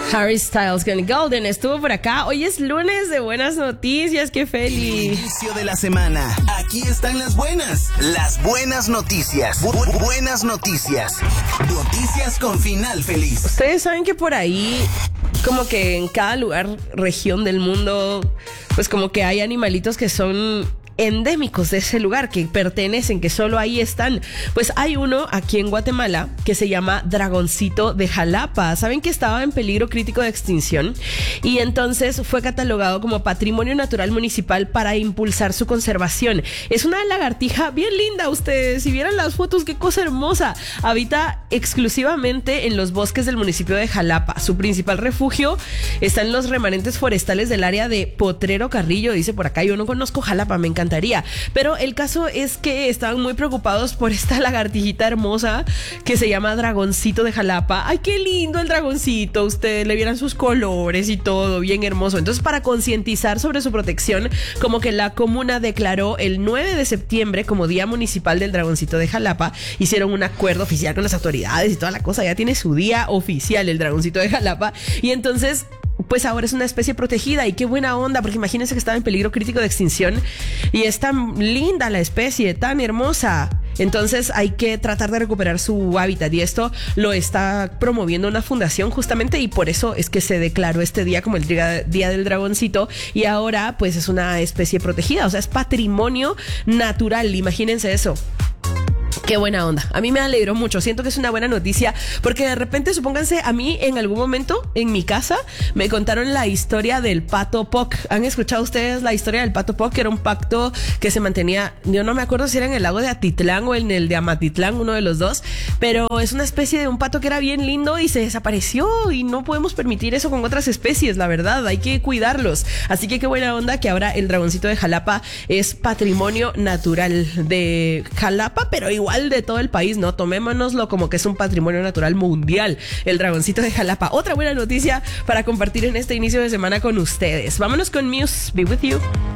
Harry Styles con Golden estuvo por acá. Hoy es lunes de buenas noticias, qué feliz. Inicio de la semana. Aquí están las buenas. Las buenas noticias. Buenas noticias. Noticias con final feliz. Ustedes saben que por ahí, como que en cada lugar, región del mundo, pues como que hay animalitos que son endémicos de ese lugar, que pertenecen, que solo ahí están. Pues hay uno aquí en Guatemala que se llama dragoncito de Jalapa. Saben que estaba en peligro crítico de extinción y entonces fue catalogado como patrimonio natural municipal para impulsar su conservación. Es una lagartija bien linda, ustedes, si vieran las fotos, qué cosa hermosa. Habita exclusivamente en los bosques del municipio de Jalapa. Su principal refugio está en los remanentes forestales del área de Potrero Carrillo, dice por acá. Yo no conozco Jalapa, me encanta. Pero el caso es que estaban muy preocupados por esta lagartijita hermosa que se llama dragoncito de Jalapa. ¡Ay, qué lindo el dragoncito! Ustedes le vieran sus colores y todo, bien hermoso. Entonces, para concientizar sobre su protección, como que la comuna declaró el 9 de septiembre como Día Municipal del Dragoncito de Jalapa. Hicieron un acuerdo oficial con las autoridades y toda la cosa. Ya tiene su día oficial el dragoncito de Jalapa. Y entonces, pues ahora es una especie protegida. Y qué buena onda, porque imagínense que estaba en peligro crítico de extinción y es tan linda la especie, tan hermosa. Entonces hay que tratar de recuperar su hábitat y esto lo está promoviendo una fundación justamente, y por eso es que se declaró este día como el Día del Dragoncito, y ahora pues es una especie protegida, o sea, es patrimonio natural, imagínense eso. Qué buena onda. A mí me alegró mucho. Siento que es una buena noticia porque de repente, supónganse, a mí en algún momento en mi casa me contaron la historia del pato Poc. ¿Han escuchado ustedes la historia del pato Poc? Que era un pacto que se mantenía, yo no me acuerdo si era en el lago de Atitlán o en el de Amatitlán, uno de los dos, pero es una especie de un pato que era bien lindo y se desapareció, y no podemos permitir eso con otras especies, la verdad. Hay que cuidarlos. Así que qué buena onda que ahora el dragoncito de Jalapa es patrimonio natural de Jalapa, pero igual de todo el país, ¿no? Tomémonoslo como que es un patrimonio natural mundial, el dragoncito de Jalapa. Otra buena noticia para compartir en este inicio de semana con ustedes. Vámonos con Muse, Be With You.